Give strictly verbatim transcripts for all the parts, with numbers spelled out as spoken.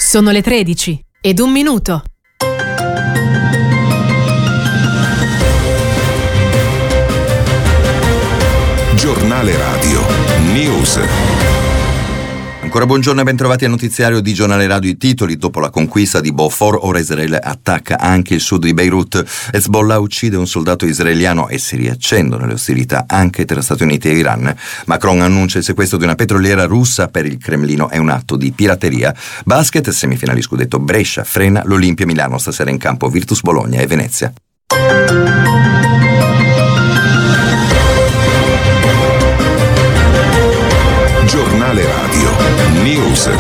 Sono le tredici ed un minuto. Giornale Radio News. Ancora buongiorno e bentrovati al notiziario di Giornale Radio. I titoli: dopo la conquista di Beaufort, ora Israele attacca anche il sud di Beirut. Hezbollah uccide un soldato israeliano e si riaccendono le ostilità anche tra Stati Uniti e Iran. Macron annuncia il sequestro di una petroliera russa. Per il Cremlino è un atto di pirateria. Basket, semifinali scudetto, Brescia frena l'Olimpia Milano. Stasera in campo Virtus Bologna e Venezia. Giornale Radio News.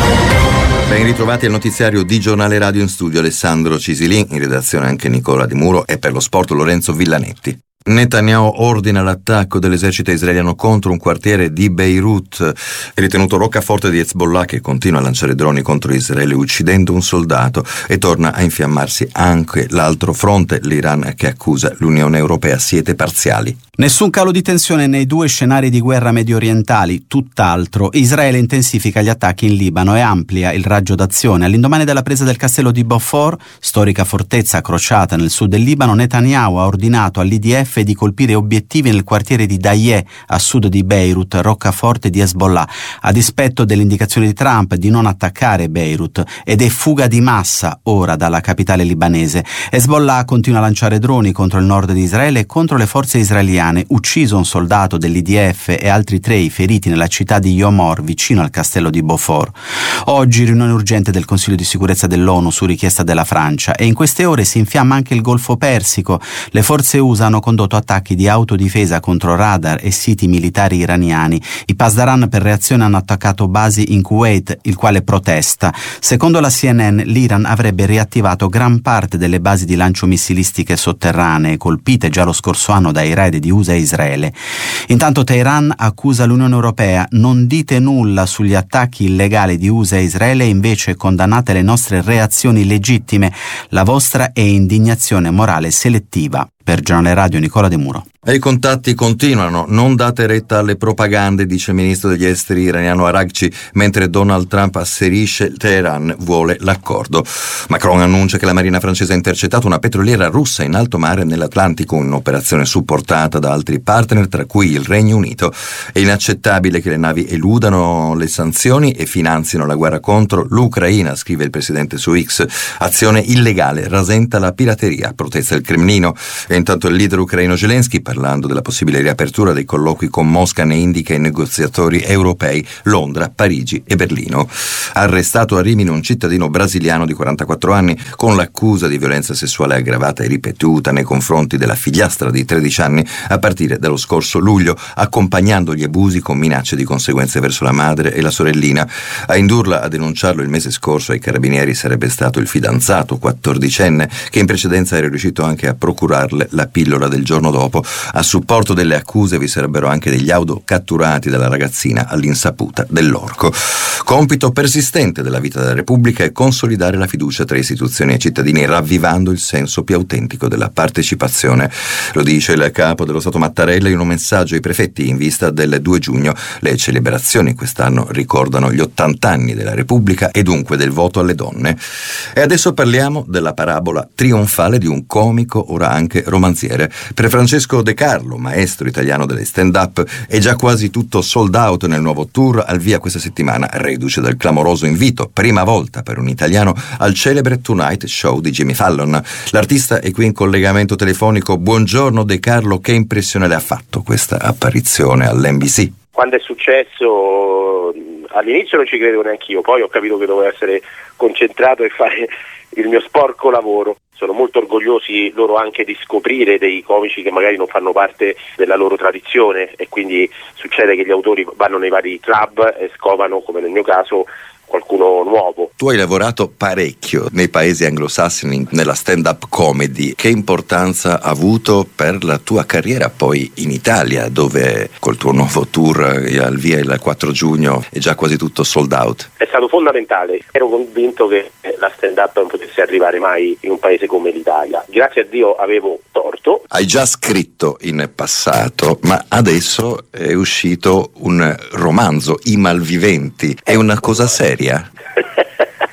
Ben ritrovati al notiziario di Giornale Radio, in studio Alessandro Cisilin, in redazione anche Nicola Di Muro e per lo sport Lorenzo Villanetti. Netanyahu ordina l'attacco dell'esercito israeliano contro un quartiere di Beirut. È ritenuto roccaforte di Hezbollah, che continua a lanciare droni contro Israele uccidendo un soldato, e torna a infiammarsi anche l'altro fronte, l'Iran, che accusa l'Unione Europea. Siete parziali. Nessun calo di tensione nei due scenari di guerra mediorientali, tutt'altro. Israele intensifica gli attacchi in Libano e amplia il raggio d'azione. All'indomani della presa del castello di Beaufort, storica fortezza crociata nel sud del Libano, Netanyahu ha ordinato all'I D F di colpire obiettivi nel quartiere di Dayeh, a sud di Beirut, roccaforte di Hezbollah, a dispetto delle indicazioni di Trump di non attaccare Beirut, ed è fuga di massa ora dalla capitale libanese. Hezbollah continua a lanciare droni contro il nord di Israele e contro le forze israeliane. Ucciso un soldato dell'I D F e altri tre i feriti nella città di Yomor, vicino al castello di Beaufort. Oggi riunione urgente del Consiglio di sicurezza dell'ONU su richiesta della Francia, e in queste ore si infiamma anche il Golfo Persico. Le forze U S A hanno condotto attacchi di autodifesa contro radar e siti militari iraniani. I Pasdaran per reazione hanno attaccato basi in Kuwait, il quale protesta. Secondo la C N N, l'Iran avrebbe riattivato gran parte delle basi di lancio missilistiche sotterranee colpite già lo scorso anno dai raid di U S A e Israele. Intanto Teheran accusa l'Unione Europea: non dite nulla sugli attacchi illegali di U S A e Israele, invece condannate le nostre reazioni legittime. La vostra è indignazione morale selettiva. Per Giornale Radio Nicola De Muro. E i contatti continuano, non date retta alle propagande, dice il ministro degli esteri iraniano Araghchi, mentre Donald Trump asserisce Teheran vuole l'accordo. Macron annuncia che la marina francese ha intercettato una petroliera russa in alto mare nell'Atlantico, un'operazione supportata da altri partner, tra cui il Regno Unito. È inaccettabile che le navi eludano le sanzioni e finanzino la guerra contro l'Ucraina, scrive il presidente su X. Azione illegale, rasenta la pirateria, protesta il Cremlino. E intanto il leader ucraino Zelensky, parlando della possibile riapertura dei colloqui con Mosca, ne indica i negoziatori europei Londra, Parigi e Berlino. Arrestato a Rimini un cittadino brasiliano di quarantaquattro anni con l'accusa di violenza sessuale aggravata e ripetuta nei confronti della figliastra di tredici anni a partire dallo scorso luglio, accompagnando gli abusi con minacce di conseguenze verso la madre e la sorellina. A indurla a denunciarlo il mese scorso ai carabinieri sarebbe stato il fidanzato quattordicenne, che in precedenza era riuscito anche a procurarle la pillola del giorno dopo. A supporto delle accuse vi sarebbero anche degli audio catturati dalla ragazzina all'insaputa dell'orco. Compito persistente della vita della Repubblica è consolidare la fiducia tra istituzioni e cittadini, ravvivando il senso più autentico della partecipazione. Lo dice il capo dello Stato Mattarella in un messaggio ai prefetti in vista del due giugno. Le celebrazioni quest'anno ricordano gli ottanta anni della Repubblica e dunque del voto alle donne. E adesso parliamo della parabola trionfale di un comico, ora anche romanziere. Per Francesco De Carlo, maestro italiano delle stand-up, è già quasi tutto sold out nel nuovo tour al via questa settimana, reduce dal clamoroso invito, prima volta per un italiano, al celebre Tonight Show di Jimmy Fallon. L'artista è qui in collegamento telefonico. Buongiorno De Carlo, che impressione le ha fatto questa apparizione all'N B C? Quando è successo, all'inizio non ci credevo neanche io, poi ho capito che dovevo essere concentrato e fare il mio sporco lavoro. Sono molto orgogliosi loro anche di scoprire dei comici che magari non fanno parte della loro tradizione, e quindi succede che gli autori vanno nei vari club e scovano, come nel mio caso, qualcuno nuovo. Tu hai lavorato parecchio nei paesi anglosassoni nella stand-up comedy. Che importanza ha avuto per la tua carriera poi in Italia, dove col tuo nuovo tour al via il quattro giugno è già quasi tutto sold out? È stato fondamentale. Ero convinto che la stand-up non potesse arrivare mai in un paese come l'Italia. Grazie a Dio avevo torto. Hai già scritto in passato, ma adesso è uscito un romanzo, I Malviventi. È una cosa seria?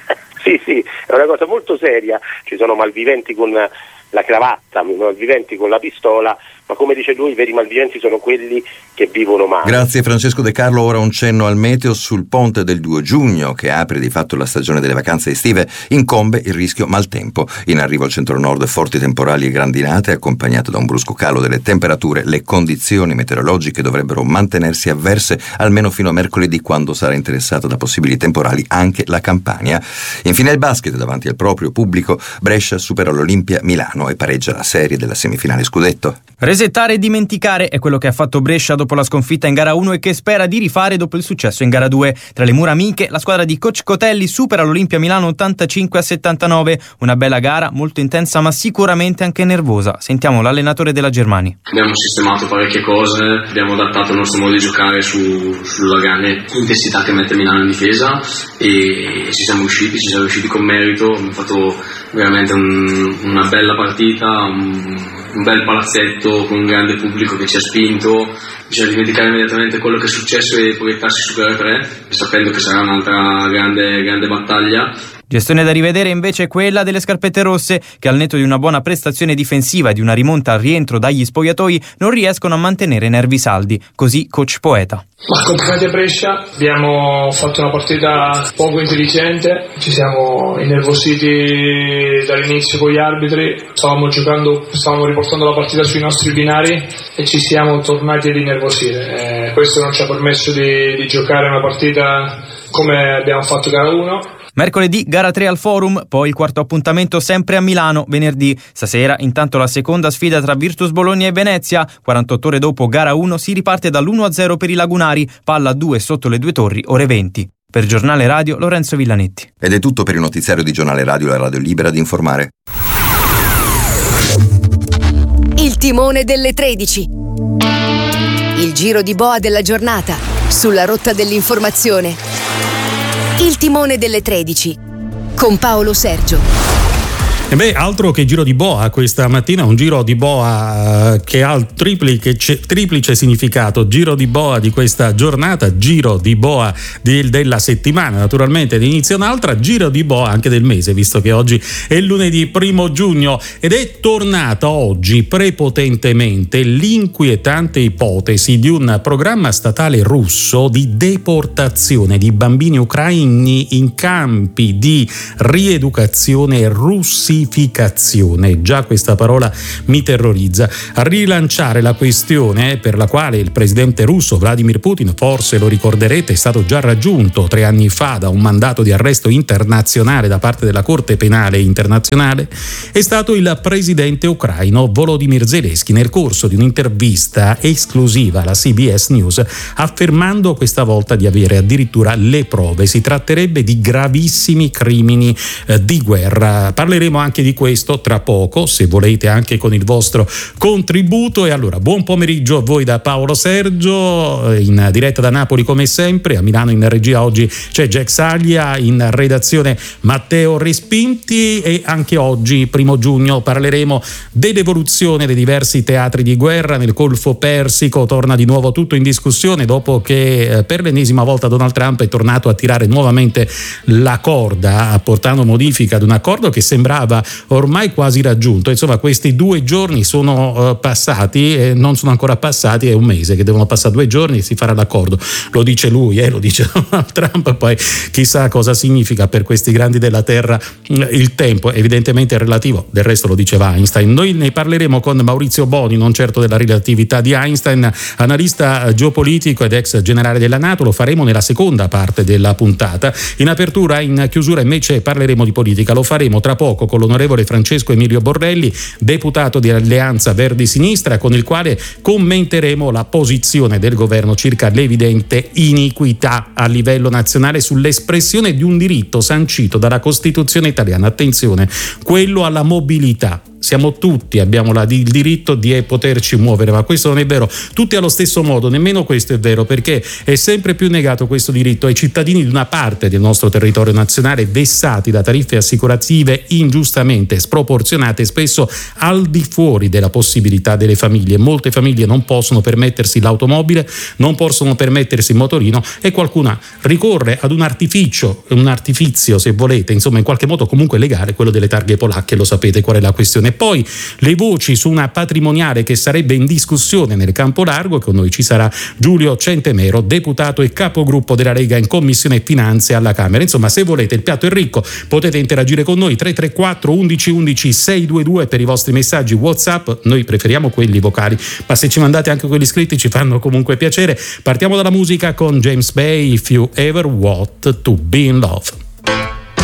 Sì, sì, è una cosa molto seria, ci sono malviventi con la cravatta, malviventi con la pistola, ma come dice lui i veri malviventi sono quelli che vivono male. Grazie Francesco De Carlo. Ora un cenno al meteo. Sul ponte del due giugno, che apre di fatto la stagione delle vacanze estive, incombe il rischio maltempo. In arrivo al centro-nord forti temporali e grandinate, accompagnate da un brusco calo delle temperature. Le condizioni meteorologiche dovrebbero mantenersi avverse almeno fino a mercoledì, quando sarà interessata da possibili temporali anche la Campania. Infine il basket. Davanti al proprio pubblico, Brescia supera l'Olimpia Milano e pareggia la serie della semifinale scudetto. Resettare e dimenticare è quello che ha fatto Brescia dopo la sconfitta in gara uno e che spera di rifare dopo il successo in gara due. Tra le mura amiche, la squadra di coach Cotelli supera l'Olimpia Milano ottantacinque a settantanove. Una bella gara, molto intensa ma sicuramente anche nervosa. Sentiamo l'allenatore della Germani. Abbiamo sistemato parecchie cose, abbiamo adattato il nostro modo di giocare su, sulla grande intensità che mette Milano in difesa e ci siamo riusciti, ci siamo riusciti con merito. Abbiamo fatto veramente un, una bella partita, un, un bel palazzetto con un grande pubblico che ci ha spinto. Bisogna dimenticare immediatamente quello che è successo e proiettarsi su gara tre, sapendo che sarà un'altra grande, grande battaglia. Gestione da rivedere invece è quella delle scarpette rosse, che al netto di una buona prestazione difensiva e di una rimonta al rientro dagli spogliatoi non riescono a mantenere nervi saldi. Così coach Poeta. Ma complimenti a Brescia, abbiamo fatto una partita poco intelligente, ci siamo innervositi dall'inizio con gli arbitri, stavamo giocando, stavamo riportando la partita sui nostri binari e ci siamo tornati ad innervosire. Eh, questo non ci ha permesso di, di giocare una partita come abbiamo fatto gara uno. Mercoledì gara tre al Forum, poi il quarto appuntamento sempre a Milano venerdì. Stasera intanto la seconda sfida tra Virtus Bologna e Venezia. quarantotto ore dopo gara uno si riparte dall'uno a zero per i lagunari, palla a due sotto le due torri, ore venti. Per Giornale Radio, Lorenzo Villanetti. Ed è tutto per il notiziario di Giornale Radio, la radio libera di informare. Il timone delle tredici. Il giro di boa della giornata sulla rotta dell'informazione. Il timone delle tredici con Paolo Sergio. E beh, altro che giro di boa questa mattina, un giro di boa che ha il triplice, triplice significato, giro di boa di questa giornata, giro di boa di, della settimana, naturalmente inizia un'altra, giro di boa anche del mese, visto che oggi è lunedì primo giugno ed è tornata oggi prepotentemente l'inquietante ipotesi di un programma statale russo di deportazione di bambini ucraini in campi di rieducazione e russi. Già questa parola mi terrorizza. A rilanciare la questione per la quale il presidente russo Vladimir Putin, forse lo ricorderete, è stato già raggiunto tre anni fa da un mandato di arresto internazionale da parte della Corte Penale Internazionale, è stato il presidente ucraino Volodymyr Zelensky nel corso di un'intervista esclusiva alla C B S News, affermando questa volta di avere addirittura le prove. Si tratterebbe di gravissimi crimini eh, di guerra. Parleremo anche di questo tra poco, se volete anche con il vostro contributo. E allora buon pomeriggio a voi da Paolo Sergio, in diretta da Napoli come sempre. A Milano in regia oggi c'è Jack Saglia, in redazione Matteo Respinti, e anche oggi primo giugno parleremo dell'evoluzione dei diversi teatri di guerra nel Golfo Persico. Torna di nuovo tutto in discussione dopo che per l'ennesima volta Donald Trump è tornato a tirare nuovamente la corda, apportando modifica ad un accordo che sembrava ormai quasi raggiunto. Insomma, questi due giorni sono uh, passati e non sono ancora passati, è un mese che devono passare due giorni e si farà l'accordo. Lo dice lui, eh, lo dice Donald Trump, poi chissà cosa significa per questi grandi della terra il tempo. Evidentemente è relativo, del resto lo diceva Einstein. Noi ne parleremo con Maurizio Boni, non certo della relatività di Einstein, analista geopolitico ed ex generale della NATO. Lo faremo nella seconda parte della puntata. In apertura, in chiusura invece parleremo di politica. Lo faremo tra poco con l'onorevole Francesco Emilio Borrelli, deputato di Alleanza Verdi Sinistra, con il quale commenteremo la posizione del governo circa l'evidente iniquità a livello nazionale sull'espressione di un diritto sancito dalla Costituzione italiana. Attenzione, quello alla mobilità. siamo tutti, abbiamo la, il diritto di poterci muovere, ma questo non è vero tutti allo stesso modo, nemmeno questo è vero, perché è sempre più negato questo diritto ai cittadini di una parte del nostro territorio nazionale vessati da tariffe assicurative ingiustamente sproporzionate, spesso al di fuori della possibilità delle famiglie. Molte famiglie non possono permettersi l'automobile, non possono permettersi il motorino e qualcuna ricorre ad un artificio, un artifizio se volete, insomma in qualche modo comunque legale, quello delle targhe polacche, lo sapete qual è la questione. Poi le voci su una patrimoniale che sarebbe in discussione nel campo largo, con noi ci sarà Giulio Centemero, deputato e capogruppo della Lega in Commissione Finanze alla Camera. Insomma, se volete il piatto è ricco, potete interagire con noi tre tre quattro undici undici seicentoventidue per i vostri messaggi WhatsApp, noi preferiamo quelli vocali, ma se ci mandate anche quelli scritti ci fanno comunque piacere. Partiamo dalla musica con James Bay, If You Ever Want to Be in Love.